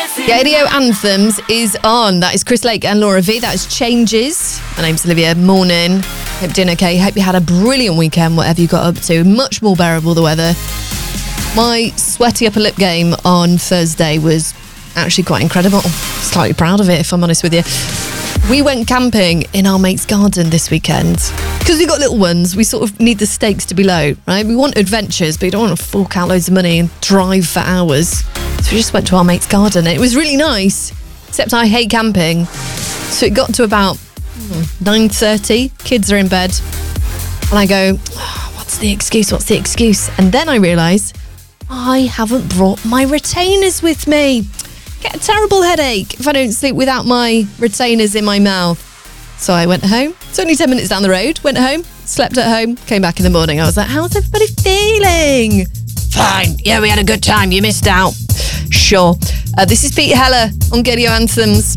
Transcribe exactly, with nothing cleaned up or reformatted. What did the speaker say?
Radio Anthems is on. That is Chris Lake and Laura V. That is Changes. My name's Olivia. Morning. Hope you're doing okay. Hope you had a brilliant weekend, whatever you got up to. Much more bearable, the weather. My sweaty upper lip game on Thursday was actually quite incredible. Slightly proud of it, if I'm honest with you. We went camping in our mate's garden this weekend. Because we got little ones, we sort of need the stakes to be low, right? We want adventures, but you don't want to fork out loads of money and drive for hours. So we just went to our mate's garden. And it was really nice, except I hate camping. So it got to about nine thirty, kids are in bed. And I go, oh, what's the excuse, what's the excuse? And then I realise I haven't brought my retainers with me. Get a terrible headache if I don't sleep without my retainers in my mouth. So I went home. It's only ten minutes down the road. Went home, slept at home, came back in the morning. I was like, how's everybody feeling? Fine. Yeah, we had a good time. You missed out. Sure. Uh, this is Pete Heller on Radio Anthems.